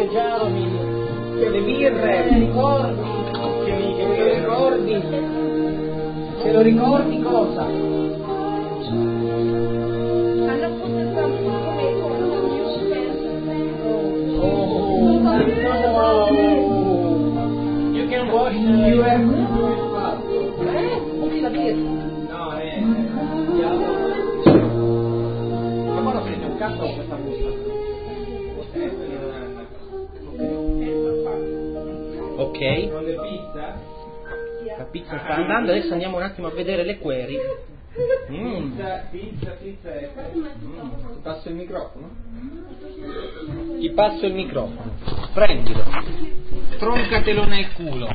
mangiarmi, che le birre, ricordi, che me lo ricordi, se lo ricordi cosa? Hanno potuto You can wash you have la birra. No, ma quando prende un cazzo con questa busta? Ok. La pizza sta andando, adesso andiamo un attimo a vedere le query. Pizza. Ti passo il microfono? Ti passo il microfono. Prendilo. Troncatelo nel culo.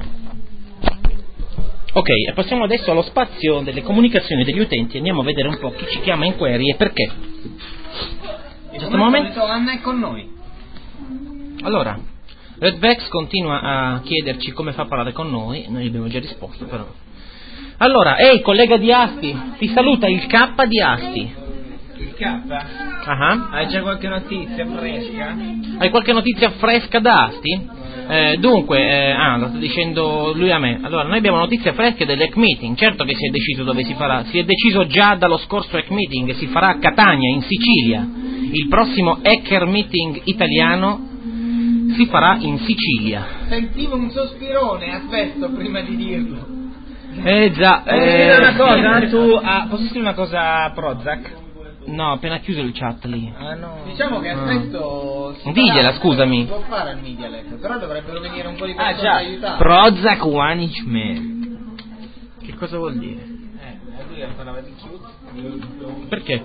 Ok, e passiamo adesso allo spazio delle comunicazioni degli utenti. Andiamo a vedere un po' chi ci chiama in query e perché. In questo momento Anna è con noi. Allora, Redvex continua a chiederci come fa a parlare con noi. Noi abbiamo già risposto però. Allora, ehi collega di Asti, ti saluta il K di Asti. Il K? Hai già qualche notizia fresca? Hai qualche notizia fresca da Asti? Dunque, lo sta dicendo lui a me. Allora, noi abbiamo notizie fresche dell'EC Meeting. Certo che si è deciso dove si farà. Si è deciso già dallo scorso EC Meeting. Si farà a Catania, in Sicilia. Il prossimo Hacker Meeting italiano si farà in Sicilia. Sentivo un sospirone, aspetto prima di dirlo. Già. Posso dire una cosa? Posso dire una cosa a Prozac? No, appena chiuso il chat lì. No. Diciamo che aspetto. Digliela, scusami. Può fare il media lab, però dovrebbero venire un po' di persone a aiutare. Prozac One Inch Man. Che cosa vuol dire? Lui parlava di Qt. Perché?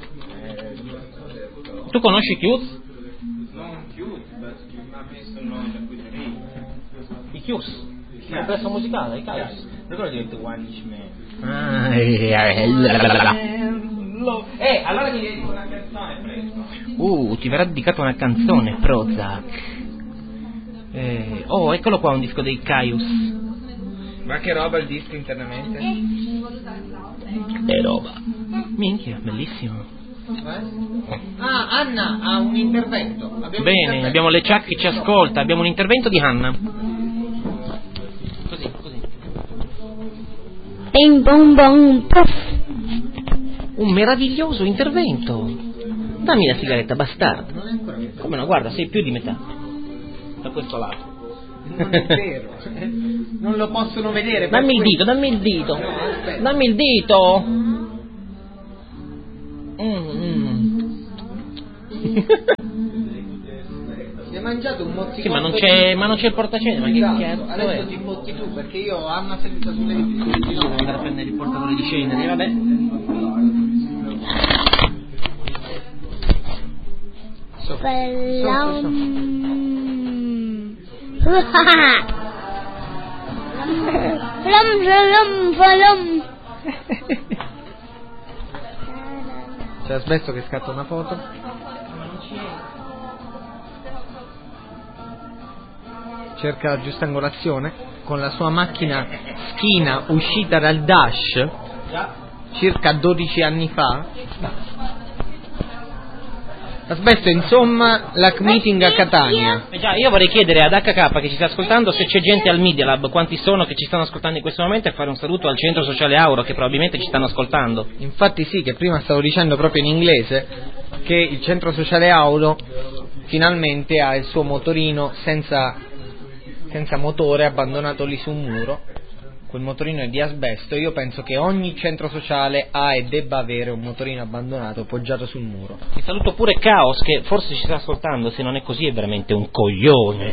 Tu conosci Qt? Non Qt, ma ha messo il nome da cui sei. I Qs? Il complesso musicale, i Kaios. Per quello diventa One Inch Man. Allora mi dedico una canzone, prego. Ti verrà dedicata una canzone, Prozac. Eccolo qua un disco dei Kaios. Ma che roba il disco internamente? Che roba. Minchia, bellissimo. Anna ha un intervento. Bene, abbiamo le chat che ci ascolta, abbiamo un intervento di Anna. Così. Bing bong bong puff. Un meraviglioso intervento. Dammi la sigaretta, bastardo. Come no, guarda, sei più di metà. Da questo lato. Non è vero. Non lo possono vedere. Dammi il dito. No, Dammi il dito. Si è mangiato un mozzicotto. Sì, ma non c'è il portacenere, ma che cazzo è? Adesso ti botti tu, perché io Anna seduta sulle Devo andare a prendere il portatore di cenere, vabbè. C'è aspetto che scatta una foto. Cerca la giusta angolazione con la sua macchina schina uscita dal Dash circa 12 anni fa. Aspetta, insomma, l'hack meeting a Catania. Già, io vorrei chiedere ad HK che ci sta ascoltando se c'è gente al Media Lab, quanti sono che ci stanno ascoltando in questo momento, e fare un saluto al Centro Sociale Auro che probabilmente ci stanno ascoltando. Infatti sì, che prima stavo dicendo proprio in inglese che il Centro Sociale Auro finalmente ha il suo motorino senza motore abbandonato lì su un muro. Quel motorino è di asbesto. Io penso che ogni centro sociale ha e debba avere un motorino abbandonato poggiato sul muro. E saluto pure Chaos che forse ci sta ascoltando, se non è così è veramente un coglione.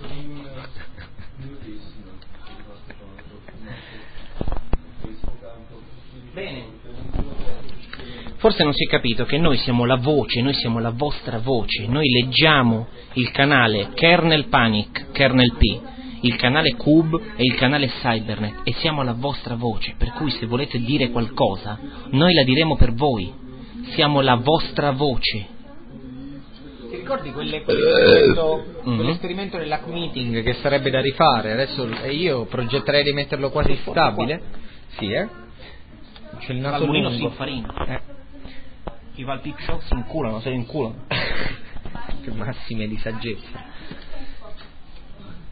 Bene. Forse non si è capito che noi siamo la voce, noi siamo la vostra voce, noi leggiamo il canale Kernel Panic, Kernel P, il canale Cube e il canale Cybernet, e siamo la vostra voce, per cui se volete dire qualcosa noi la diremo per voi, siamo la vostra voce. Ti ricordi quell'esperimento dell'hack meeting che sarebbe da rifare? Adesso io progetterei di metterlo quasi stabile. Sì, C'è il naso lungo. Si infarina. Chi va al peep show si inculano, se lo inculano. Che massime di saggezza.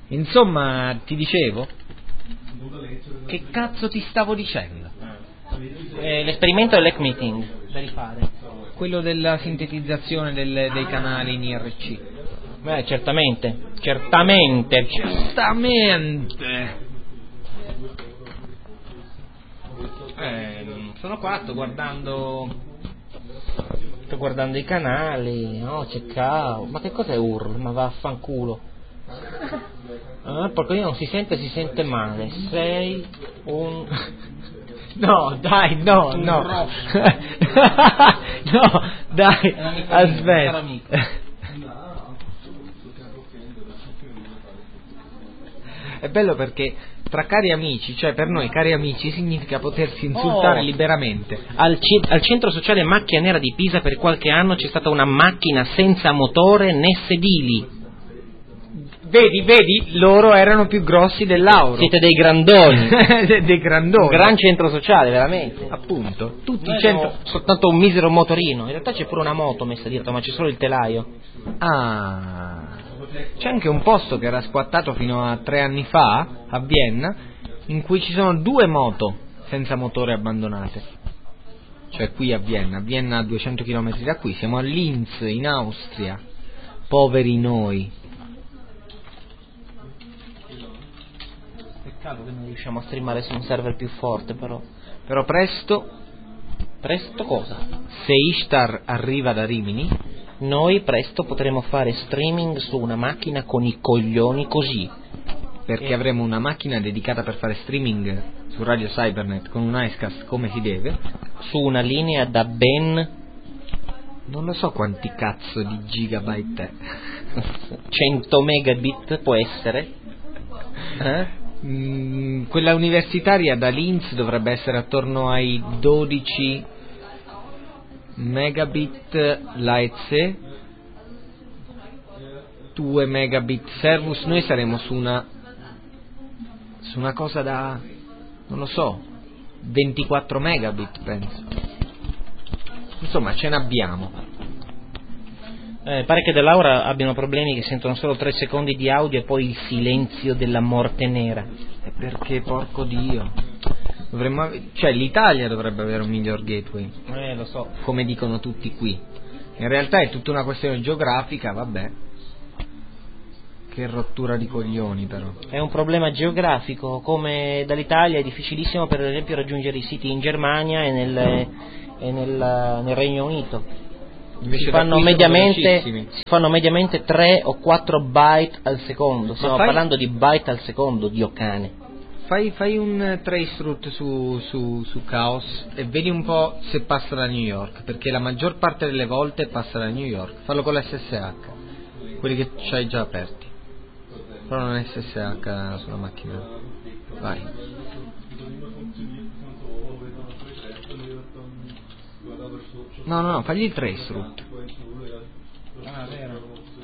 Insomma, ti dicevo, che cazzo ti stavo dicendo? L'esperimento dell'EC meeting da rifare. Quello della sintetizzazione dei canali in IRC. Certamente. Sono qua, sto guardando i canali. No, c'è caos. Ma che cos'è URL? Ma vaffanculo. Porco, non si sente male. Sei un... No, dai, no. No, dai, aspetta. È bello perché tra cari amici, cioè per noi cari amici, significa potersi insultare liberamente. Al centro sociale Macchia Nera di Pisa per qualche anno c'è stata una macchina senza motore né sedili. Vedi, loro erano più grossi dell'Auro. Siete dei grandoni. Dei grandoni. Un gran centro sociale, veramente. Appunto. Tutti Noi centro... soltanto un misero motorino. In realtà c'è pure una moto messa dietro, ma c'è solo il telaio. Ah. C'è anche un posto che era squattato fino a 3 anni fa, a Vienna, in cui ci sono 2 moto senza motore abbandonate. Cioè qui a Vienna a 200 km da qui. Siamo a Linz, in Austria. Poveri noi. Peccato che non riusciamo a streamare su un server più forte, però presto cosa? Se Ishtar arriva da Rimini, noi presto potremo fare streaming su una macchina con i coglioni così, perché avremo una macchina dedicata per fare streaming su Radio Cybernet con un Icecast come si deve, su una linea da ben non lo so quanti cazzo di gigabyte è. 100 megabit può essere. Quella universitaria da Linz dovrebbe essere attorno ai 12 megabit l'AEC, 2 megabit servus. Noi saremo su una cosa da, non lo so, 24 megabit penso. Insomma, ce n'abbiamo. Pare che dell'Aura abbiano problemi che sentono solo 3 secondi di audio e poi il silenzio della morte nera. E perché, porco Dio, cioè l'Italia dovrebbe avere un miglior gateway. Lo so. Come dicono tutti qui. In realtà è tutta una questione geografica, vabbè. Che rottura di coglioni però. È un problema geografico, come dall'Italia è difficilissimo per esempio raggiungere i siti in Germania e nel Regno Unito. Si fanno mediamente 3 o 4 byte al secondo. Stiamo parlando di byte al secondo, Dio cane. Fai un traceroute su Chaos e vedi un po' se passa da New York, perché la maggior parte delle volte passa da New York. Fallo con l'SSH, quelli che c'hai già aperti. Però non è SSH sulla macchina. Vai. No, fagli il traceroute. Ah, vero.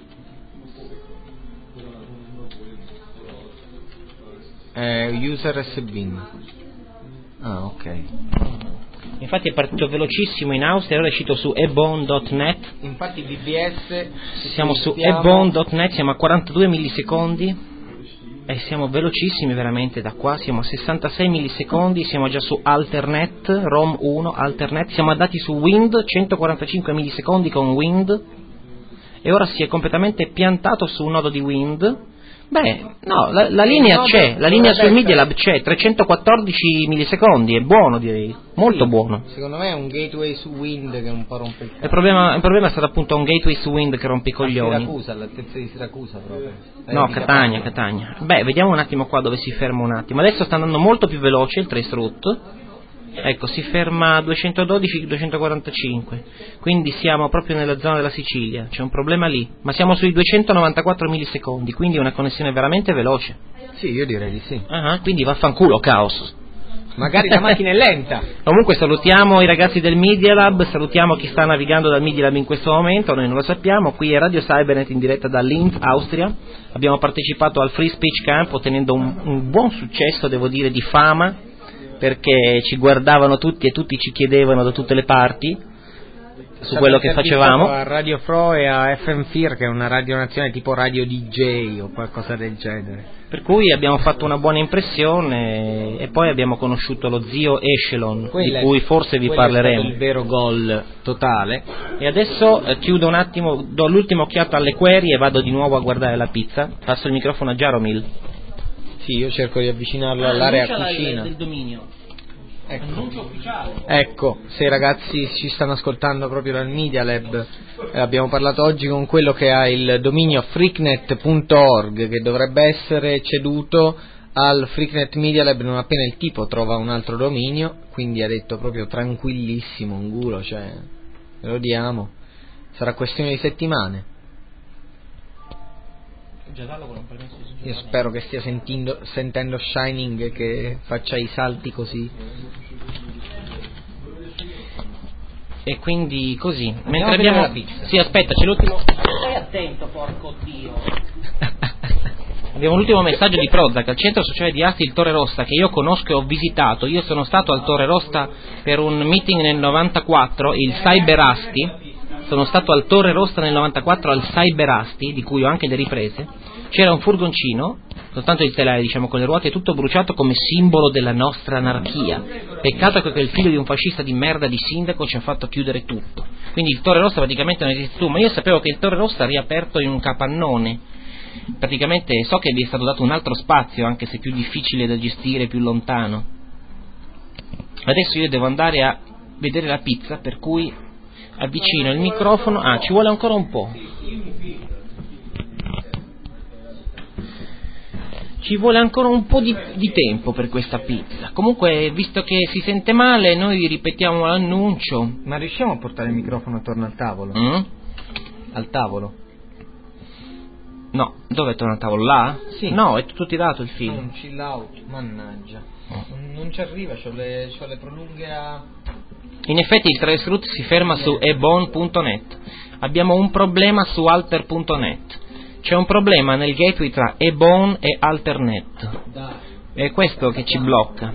User SBIN. Ah, ok. Infatti è partito velocissimo in Austria, ora è uscito su ebon.net. Infatti BBS siamo su ebon.net, siamo a 42 millisecondi e siamo velocissimi veramente da qua, siamo a 66 millisecondi, siamo già su Alternet, ROM 1, Alternet, siamo andati su Wind, 145 millisecondi con Wind e ora si è completamente piantato su un nodo di Wind. Beh, no, la linea c'è, la linea sul Media Lab c'è, 314 millisecondi, è buono direi, molto buono. Secondo me è un gateway su Wind che un po' rompe il cazzo. Il problema è stato appunto un gateway su Wind che rompe i coglioni. Siracusa, all'altezza di Siracusa proprio. No, Catania. Beh, vediamo un attimo qua dove si ferma un attimo. Adesso sta andando molto più veloce il traceroute. Ecco, si ferma a 212-245, quindi siamo proprio nella zona della Sicilia, c'è un problema lì, ma siamo sui 294 millisecondi, quindi è una connessione veramente veloce. Sì, io direi di sì. Quindi vaffanculo, Chaos. Magari la macchina è lenta. Comunque salutiamo i ragazzi del Media Lab, salutiamo chi sta navigando dal Media Lab in questo momento, noi non lo sappiamo, qui è Radio Cybernet in diretta da Linz, Austria, abbiamo partecipato al Free Speech Camp ottenendo un buon successo, devo dire, di fama, perché ci guardavano tutti e tutti ci chiedevano da tutte le parti su quello che facevamo. A Radio Fro e a FM4, che è una radio nazionale tipo Radio DJ o qualcosa del genere. Per cui abbiamo fatto una buona impressione e poi abbiamo conosciuto lo zio Echelon, di cui forse vi parleremo. È stato il vero gol totale. E adesso chiudo un attimo, do l'ultima occhiata alle query e vado di nuovo a guardare la pizza. Passo il microfono a Jaromil. Sì, io cerco di avvicinarlo all'area Annuncia cucina. del dominio. Annuncio ufficiale. Ecco, se i ragazzi ci stanno ascoltando proprio dal Media Lab, abbiamo parlato oggi con quello che ha il dominio freaknet.org, che dovrebbe essere ceduto al Freaknet Media Lab non appena il tipo trova un altro dominio, quindi ha detto proprio tranquillissimo, Angulo, cioè lo diamo, sarà questione di settimane. Io spero che stia sentendo Shining, che faccia i salti così. E quindi così. Mentre abbiamo la pizza. Sì, aspetta, c'è l'ultimo. Stai attento, porco Dio. Abbiamo l'ultimo messaggio di Prozac, al centro sociale di Asti il Torre Rossa, che io conosco e ho visitato. Io sono stato al Torre Rossa per un meeting nel 94, il Cyber Asti. Sono stato al Torre Rossa nel 94 al Cyber Asti, di cui ho anche le riprese. C'era un furgoncino, soltanto il telai, diciamo, con le ruote, tutto bruciato come simbolo della nostra anarchia. Peccato che quel figlio di un fascista di merda di sindaco ci ha fatto chiudere tutto. Quindi il Torre Rossa praticamente non esiste più, ma io sapevo che il Torre Rossa ha riaperto in un capannone. Praticamente so che vi è stato dato un altro spazio, anche se più difficile da gestire, più lontano. Adesso io devo andare a vedere la pizza, per cui avvicino il microfono. Ci vuole ancora un po'. Ci vuole ancora un po' di tempo per questa pizza. Comunque, visto che si sente male, noi ripetiamo l'annuncio. Ma riusciamo a portare il microfono attorno al tavolo? Al tavolo? No, dove è attorno al tavolo? Là? Sì. No, è tutto tirato il filo. Un chill out, mannaggia. Non ci arriva, c'ho le prolunghe a... In effetti il traceroute si ferma su ebon.net. Abbiamo un problema su alter.net. C'è un problema nel gateway tra Ebon e Alternet. È questo che ci blocca.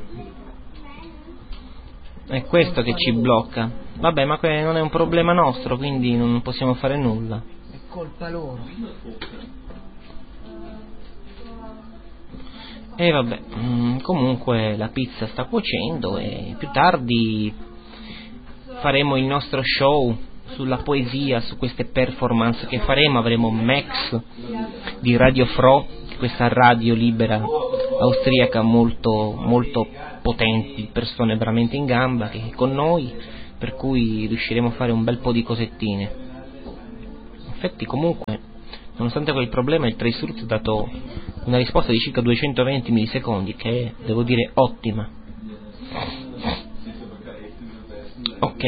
È questo che ci blocca. Vabbè, ma non è un problema nostro, quindi non possiamo fare nulla. È colpa loro. E vabbè, comunque la pizza sta cuocendo e più tardi faremo il nostro show sulla poesia, su queste performance che faremo. Avremo Max di Radio Fro, questa radio libera austriaca molto, molto potenti, persone veramente in gamba, che è con noi, per cui riusciremo a fare un bel po' di cosettine. Infatti comunque, nonostante quel problema, il traceroute ha dato una risposta di circa 220 millisecondi, che è, devo dire, ottima. Ok.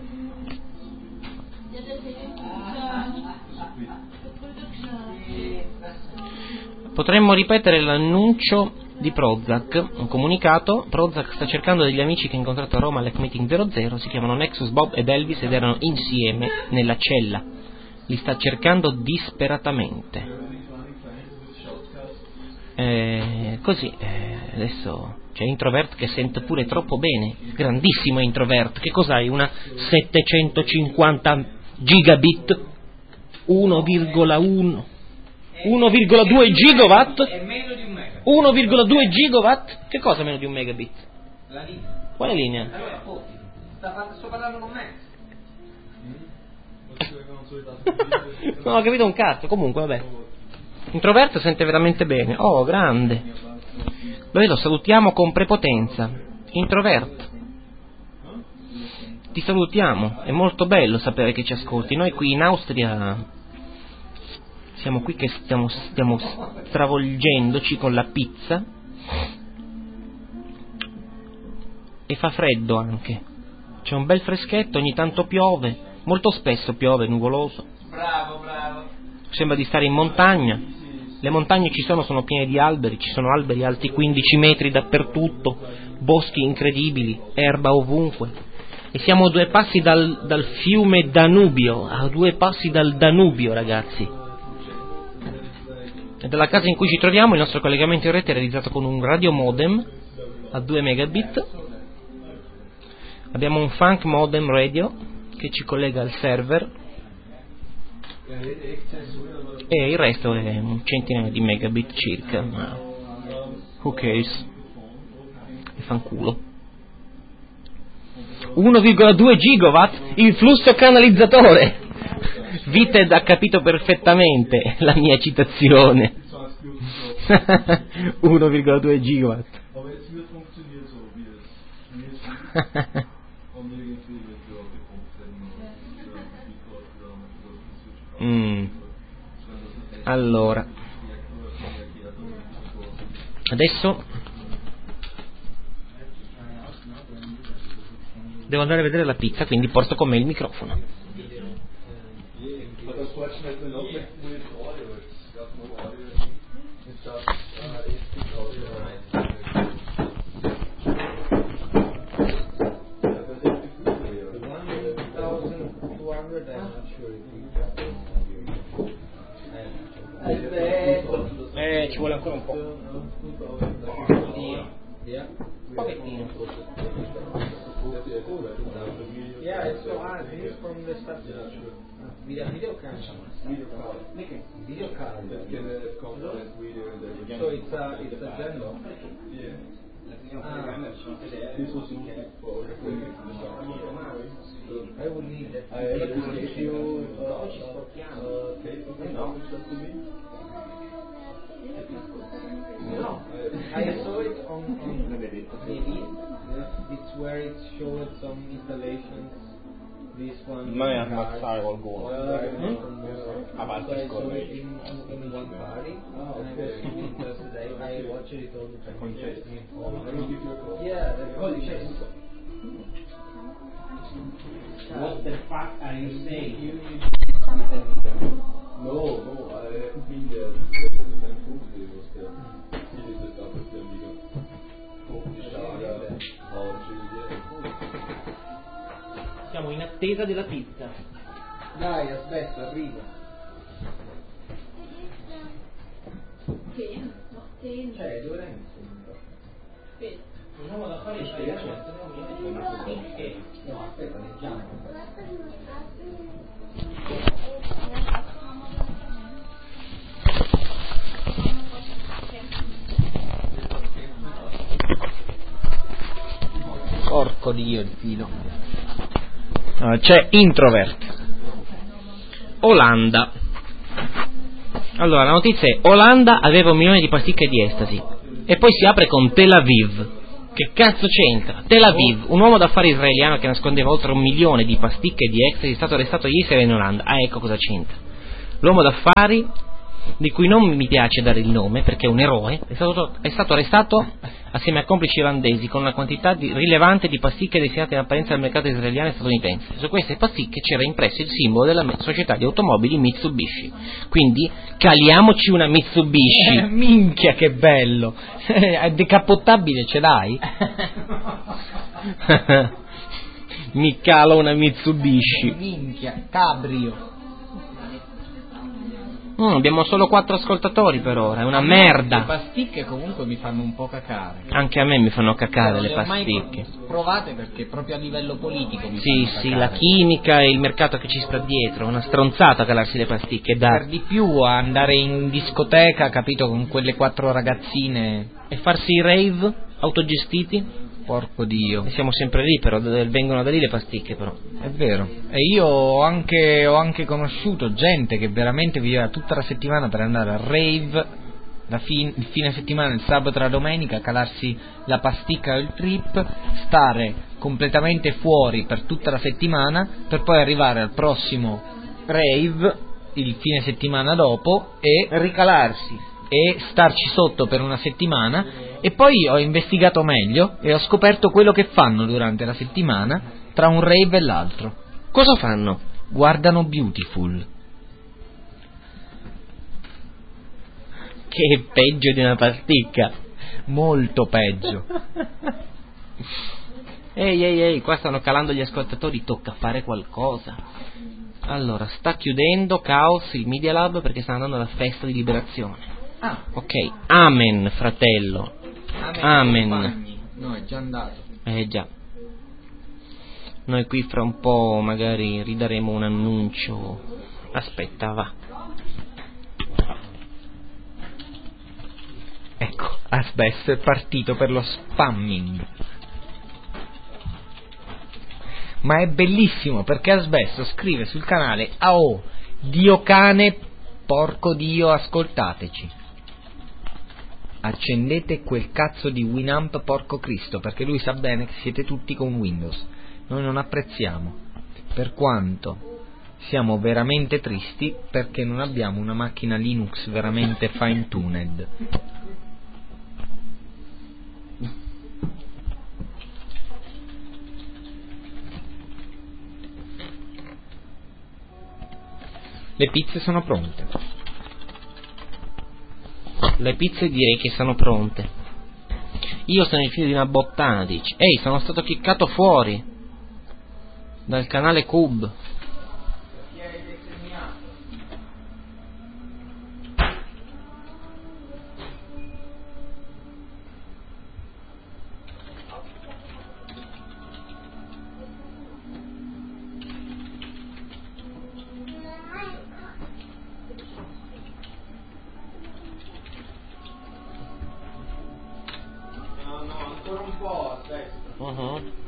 Potremmo ripetere l'annuncio di Prozac, un comunicato. Prozac sta cercando degli amici che ha incontrato a Roma all'Hack Meeting 00, si chiamano Nexus, Bob ed Elvis, ed erano insieme nella cella. Li sta cercando disperatamente. Adesso c'è Introvert che sente pure troppo bene, grandissimo Introvert. Che cos'hai? Una 750 gigabit? 1,2 gigawatt? 1,2 gigawatt? Che cosa meno di un megabit? La linea. Quale linea? Sto parlando con me. Non ho capito un cazzo, comunque vabbè. Introvert sente veramente bene. Oh, grande. Noi lo salutiamo con prepotenza. Introvert, ti salutiamo, è molto bello sapere che ci ascolti. Noi qui in Austria siamo qui che stiamo stravolgendoci con la pizza e fa freddo anche. C'è un bel freschetto, ogni tanto piove, molto spesso piove, nuvoloso. Bravo. Sembra di stare in montagna. Le montagne ci sono piene di alberi, ci sono alberi alti 15 metri dappertutto, boschi incredibili, erba ovunque. E siamo a 2 passi dal fiume Danubio, a 2 passi dal Danubio, ragazzi. E dalla casa in cui ci troviamo il nostro collegamento in rete è realizzato con un radiomodem a 2 megabit. Abbiamo un funk modem radio che ci collega al server e il resto è un centinaio di megabit circa, ma Who cares? E fanculo. 1,2 gigawatt il flusso canalizzatore. Vited ha capito perfettamente la mia citazione. 1,2 gigawatt. Allora, adesso devo andare a vedere la pizza, quindi porto con me il microfono. Ci vuole ancora un po'. Un pochettino. Yeah, so he's from the video card. Video card. So it's a general. I would need that. If you no, I saw it on TV. It's where it showed some installations. This one. Non è ammazzare qualcuno. Avanti, I saw it in one party. And I was really interested. I watched it all the time. Yeah, the What the fuck are you saying? No, quindi Siamo in attesa della pizza. Dai, aspetta, arriva. Cioè, dove l'hai messo? Un uomo da fare italiano. No, aspetta, leggiamo. Porco Dio il filo. C'è Introvert. Olanda. Allora, la notizia è: Olanda aveva 1 milione di pasticche di estasi. E poi si apre con Tel Aviv. Che cazzo c'entra? Tel Aviv, un uomo d'affari israeliano che nascondeva oltre 1 milione di pasticche di ecstasy, è stato arrestato ieri sera in Olanda. Ah, ecco cosa c'entra. L'uomo d'affari, di cui non mi piace dare il nome perché è un eroe, è stato arrestato assieme a complici olandesi con una quantità rilevante di pasticche destinate in apparenza al mercato israeliano e statunitense. Su queste pasticche c'era impresso il simbolo della società di automobili Mitsubishi. Quindi caliamoci una Mitsubishi. Minchia che bello. Decappottabile ce l'hai? Mi calo una Mitsubishi. Minchia, cabrio. Abbiamo solo 4 ascoltatori per ora, è una merda. Le pasticche comunque mi fanno un po' cacare. Anche a me mi fanno cacare le le ho mai pasticche. provate perché proprio a livello politico mi Sì, fanno sì, cacare. la chimica e il mercato che ci sta dietro, è una stronzata calarsi le pasticche, dai. Per di più a andare in discoteca, capito, con quelle 4 ragazzine. E farsi i rave autogestiti? Porco Dio. E siamo sempre lì, però vengono da lì le pasticche, però. È vero. E io ho anche conosciuto gente che veramente viveva tutta la settimana per andare al rave, il fine settimana, il sabato e la domenica, calarsi la pasticca o il trip, stare completamente fuori per tutta la settimana, per poi arrivare al prossimo rave il fine settimana dopo e ricalarsi e starci sotto per una settimana. E poi ho investigato meglio e ho scoperto quello che fanno durante la settimana tra un rave e l'altro. Cosa fanno? Guardano Beautiful. Che è peggio di una pasticca. Molto peggio. Ehi, qua stanno calando gli ascoltatori, tocca fare qualcosa. Allora, sta chiudendo Caos, il Media Lab, perché sta andando alla festa di liberazione. Ah, Ok, amen, fratello. Amen. compagni. No, è già andato. Già. Noi qui fra un po' magari ridaremo un annuncio. Aspetta, va. Ecco. Ecco, Asbesto è partito per lo spamming. Ma è bellissimo perché Asbesto scrive sul canale: "Oh, Dio cane, porco Dio, ascoltateci. Accendete quel cazzo di Winamp, porco Cristo", perché lui sa bene che siete tutti con Windows. Noi non apprezziamo, per quanto siamo veramente tristi perché non abbiamo una macchina Linux veramente fine-tuned. Le pizze sono pronte. Le pizze direi che sono pronte. Io sono il figlio di una bottana, dici. Ehi, sono stato chiccato fuori dal canale Cub. No, ancora un po', aspetta.